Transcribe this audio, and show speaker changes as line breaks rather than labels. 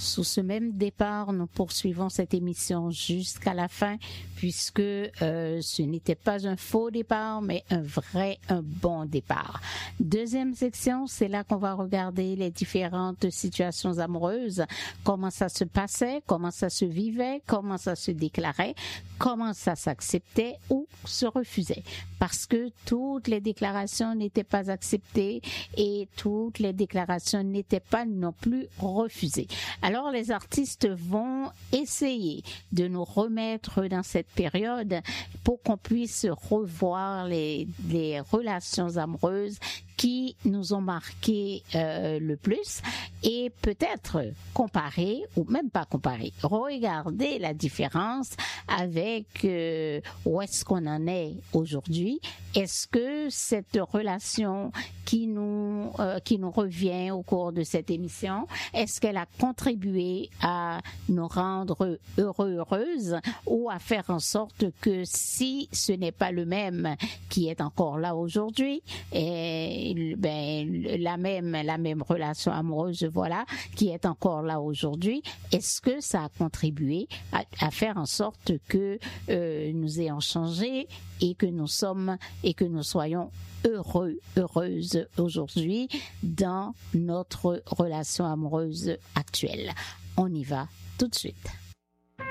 Sous ce même départ, nous poursuivons cette émission jusqu'à la fin, puisque ce n'était pas un faux départ, mais un bon départ. Deuxième section, c'est là qu'on va regarder les différentes situations amoureuses, comment ça se passait, comment ça se vivait, comment ça se déclarait, comment ça s'acceptait ou se refusait. Parce que toutes les déclarations n'étaient pas acceptées et toutes les déclarations n'étaient pas non plus refusées. Alors les artistes vont essayer de nous remettre dans cette période pour qu'on puisse revoir les relations amoureuses qui nous ont marqué le plus et peut-être comparer ou même pas comparer, regarder la différence avec où est-ce qu'on en est aujourd'hui. Est-ce que cette relation qui nous revient au cours de cette émission, est-ce qu'elle a contribué à nous rendre heureuses ou à faire en sorte que si ce n'est pas le même qui est encore là aujourd'hui, la même relation amoureuse, voilà, qui est encore là aujourd'hui, est-ce que ça a contribué à faire en sorte que nous ayons changé et que nous soyons heureuses aujourd'hui dans notre relation amoureuse actuelle? On y va tout de suite.